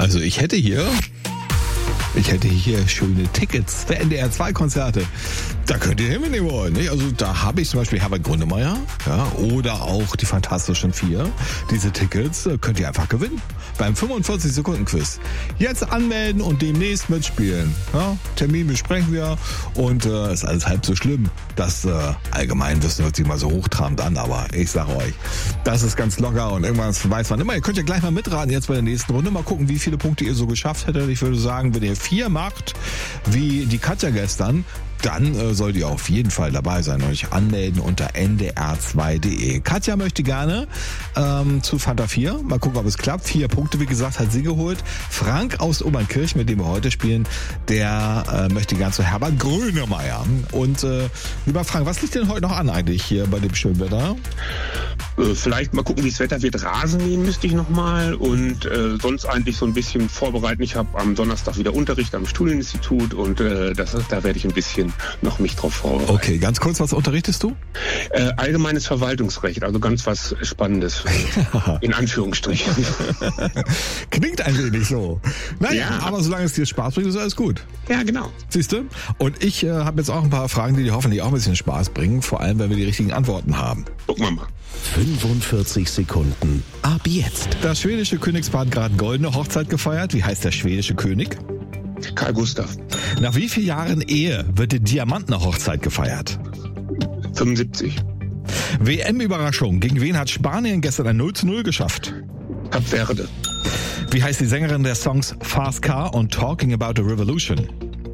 Also ich hätte hier schöne Tickets für NDR2-Konzerte. Da könnt ihr hin, wenn ihr wollt. Nicht? Also da habe ich zum Beispiel Herbert Grönemeyer, ja, oder auch die Fantastischen Vier. Diese Tickets könnt ihr einfach gewinnen. Beim 45-Sekunden-Quiz. Jetzt anmelden und demnächst mitspielen. Ja, Termin besprechen wir und ist alles halb so schlimm. Das allgemein wissen hört sich mal so hochtrabend an, aber ich sage euch, das ist ganz locker und irgendwann weiß man immer. Ihr könnt ja gleich mal mitraten jetzt bei der nächsten Runde. Mal gucken, wie viele Punkte ihr so geschafft hättet. Ich würde sagen, wenn ihr 4 macht, wie die Katja gestern, dann sollt ihr auf jeden Fall dabei sein und euch anmelden unter ndr2.de. Katja möchte gerne zu Fanta 4. Mal gucken, ob es klappt. 4 Punkte, wie gesagt, hat sie geholt. Frank aus Obernkirch, mit dem wir heute spielen, der möchte gerne zu Herbert Grönemeyer. Und lieber Frank, was liegt denn heute noch an eigentlich hier bei dem schönen Wetter? Vielleicht mal gucken, wie das Wetter wird. Rasen mähen müsste ich nochmal und sonst eigentlich so ein bisschen vorbereiten. Ich habe am Donnerstag wieder Unterricht am Studieninstitut und da werde ich ein bisschen noch mich drauf vorbereiten. Okay, ganz kurz, was unterrichtest du? Allgemeines Verwaltungsrecht, also ganz was Spannendes. In Anführungsstrichen. Klingt ein wenig so. Naja, ja. Aber solange es dir Spaß bringt, ist alles gut. Ja, genau. Siehst du? Und ich habe jetzt auch ein paar Fragen, die dir hoffentlich auch ein bisschen Spaß bringen, vor allem, wenn wir die richtigen Antworten haben. Gucken wir mal. 45 Sekunden ab jetzt. Das schwedische Königspaar hat gerade goldene Hochzeit gefeiert. Wie heißt der schwedische König? Karl Gustav. Nach wie vielen Jahren Ehe wird die Diamanten-Hochzeit gefeiert? 75. WM-Überraschung. Gegen wen hat Spanien gestern ein 0:0 geschafft? Kap Verde. Wie heißt die Sängerin der Songs Fast Car und Talking About a Revolution?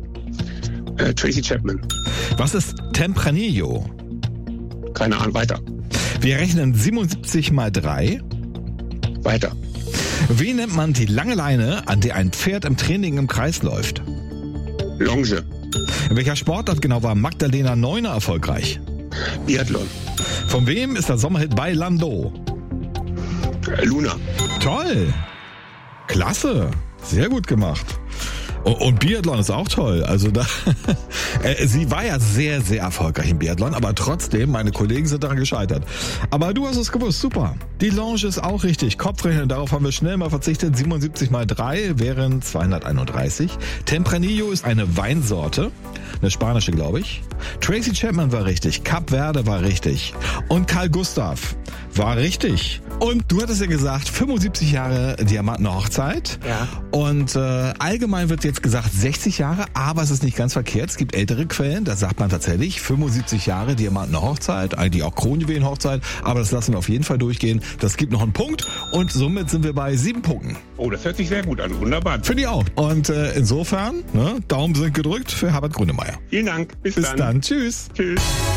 Tracy Chapman. Was ist Tempranillo? Keine Ahnung, weiter. Wir rechnen 77 mal 3. Weiter. Wie nennt man die lange Leine, an der ein Pferd im Training im Kreis läuft? Longe. In welcher Sportart genau war Magdalena Neuner erfolgreich? Biathlon. Von wem ist der Sommerhit bei Lando? Luna. Toll. Klasse. Sehr gut gemacht. Und Biathlon ist auch toll. Also da, sie war ja sehr, sehr erfolgreich im Biathlon, aber trotzdem, meine Kollegen sind daran gescheitert. Aber du hast es gewusst, super. Die Longe ist auch richtig. Kopfrechnen, darauf haben wir schnell mal verzichtet. 77 mal 3 wären 231. Tempranillo ist eine Weinsorte. Eine spanische, glaube ich. Tracy Chapman war richtig. Kap Verde war richtig. Und Karl Gustav war richtig. Und du hattest ja gesagt, 75 Jahre Diamanten-Hochzeit. Ja. Und allgemein wird jetzt gesagt 60 Jahre, aber es ist nicht ganz verkehrt. Es gibt ältere Quellen, da sagt man tatsächlich 75 Jahre Diamanten-Hochzeit, eigentlich auch Kronjuwelen-Hochzeit, aber das lassen wir auf jeden Fall durchgehen. Das gibt noch einen Punkt und somit sind wir bei 7 Punkten. Oh, das hört sich sehr gut an. Wunderbar. Finde ich auch. Und insofern, Daumen sind gedrückt für Herbert Grönemeyer. Vielen Dank. Bis dann. Tschüss. Tschüss.